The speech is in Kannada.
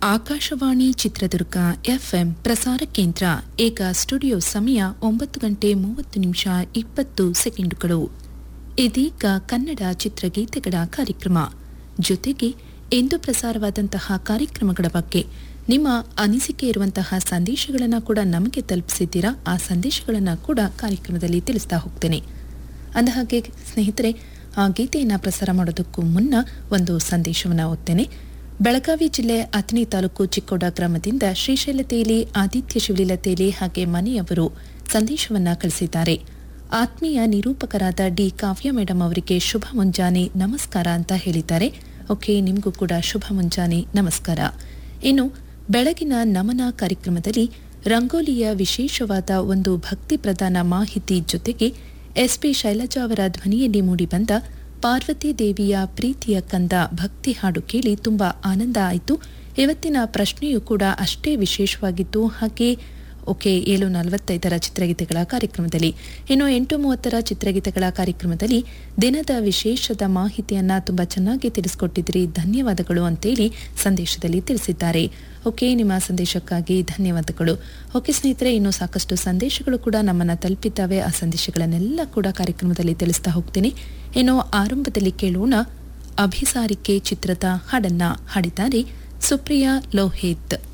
ಆಕಾಶವಾಣಿ ಚಿತ್ರದುರ್ಗ ಎಫ್ಎಂ ಪ್ರಸಾರ ಕೇಂದ್ರ. ಈಗ ಸ್ಟುಡಿಯೋ ಸಮಯ 9:30 ಇದೀಗ ಕನ್ನಡ ಚಿತ್ರಗೀತೆಗಳ ಕಾರ್ಯಕ್ರಮ. ಜೊತೆಗೆ ಎಂದು ಪ್ರಸಾರವಾದಂತಹ ಕಾರ್ಯಕ್ರಮಗಳ ಬಗ್ಗೆ ನಿಮ್ಮ ಅನಿಸಿಕೆ ಇರುವಂತಹ ಸಂದೇಶಗಳನ್ನು ಕೂಡ ನಮಗೆ ತಲುಪಿಸಿದ್ದೀರಾ. ಆ ಸಂದೇಶಗಳನ್ನು ಕೂಡ ಕಾರ್ಯಕ್ರಮದಲ್ಲಿ ತಿಳಿಸ್ತಾ ಹೋಗ್ತೇನೆ. ಅಂದಹಾಗೆ ಸ್ನೇಹಿತರೆ, ಆ ಗೀತೆಯನ್ನು ಪ್ರಸಾರ ಮಾಡೋದಕ್ಕೂ ಮುನ್ನ ಒಂದು ಸಂದೇಶವನ್ನು ಓದ್ತೇನೆ. ಬೆಳಗಾವಿ ಜಿಲ್ಲೆ ಅಥಣಿ ತಾಲೂಕು ಚಿಕ್ಕೋಡ ಗ್ರಾಮದಿಂದ ಶ್ರೀಶೈಲತೇಲಿ, ಆದಿತ್ಯ ಶಿವಲೀಲತೇಲಿ ಹಾಗೆ ಮನೆಯವರು ಸಂದೇಶವನ್ನ ಕಳಿಸಿದ್ದಾರೆ. ಆತ್ಮೀಯ ನಿರೂಪಕರಾದ ಡಿ ಕಾವ್ಯ ಮೇಡಮ್ ಅವರಿಗೆ ಶುಭ ಮುಂಜಾನೆ ನಮಸ್ಕಾರ ಅಂತ ಹೇಳಿದ್ದಾರೆ. ಓಕೆ, ನಿಮಗೂ ಕೂಡ ಶುಭ ಮುಂಜಾನೆ ನಮಸ್ಕಾರ. ಇನ್ನು ಬೆಳಗಿನ ನಮನ ಕಾರ್ಯಕ್ರಮದಲ್ಲಿ ರಂಗೋಲಿಯ ವಿಶೇಷವಾದ ಒಂದು ಭಕ್ತಿ ಪ್ರಧಾನ ಮಾಹಿತಿ ಜೊತೆಗೆ ಎಸ್ಪಿ ಶೈಲಜಾ ಅವರ ಧ್ವನಿಯಲ್ಲಿ ಮೂಡಿಬಂದ ಪಾರ್ವತಿ ದೇವಿಯ ಪ್ರೀತಿಯ ಕಂದ ಭಕ್ತಿ ಹಾಡು ಕೇಳಿ ತುಂಬಾ ಆನಂದ ಆಯಿತು. ಇವತ್ತಿನ ಪ್ರಶ್ನೆಯೂ ಕೂಡ ಅಷ್ಟೇ ವಿಶೇಷವಾಗಿತ್ತು. ಹಾಗೆ 7:45 ಚಿತ್ರಗೀತೆಗಳ ಕಾರ್ಯಕ್ರಮದಲ್ಲಿ, ಇನ್ನು 8:30 ಚಿತ್ರಗೀತೆಗಳ ಕಾರ್ಯಕ್ರಮದಲ್ಲಿ ದಿನದ ವಿಶೇಷದ ಮಾಹಿತಿಯನ್ನ ತುಂಬಾ ಚೆನ್ನಾಗಿ ತಿಳಿಸಿಕೊಟ್ಟಿದ್ರಿ, ಧನ್ಯವಾದಗಳು ಅಂತೇಳಿ ಸಂದೇಶದಲ್ಲಿ ತಿಳಿಸಿದ್ದಾರೆ. ನಿಮ್ಮ ಸಂದೇಶಕ್ಕಾಗಿ ಧನ್ಯವಾದಗಳು. ಸ್ನೇಹಿತರೆ, ಇನ್ನು ಸಾಕಷ್ಟು ಸಂದೇಶಗಳು ಕೂಡ ನಮ್ಮನ್ನ ತಲುಪಿದ್ದಾವೆ. ಆ ಸಂದೇಶಗಳನ್ನೆಲ್ಲ ಕೂಡ ಕಾರ್ಯಕ್ರಮದಲ್ಲಿ ತಿಳಿಸ್ತಾ ಹೋಗ್ತೀನಿ. ಇನ್ನು ಆರಂಭದಲ್ಲಿ ಕೇಳೋಣ ಅಭಿಸಾರಿಕೆ ಚಿತ್ರದ ಹಾಡನ್ನ ಹಾಡಿದ್ದಾರೆ ಸುಪ್ರಿಯಾ ಲೋಹಿತ್.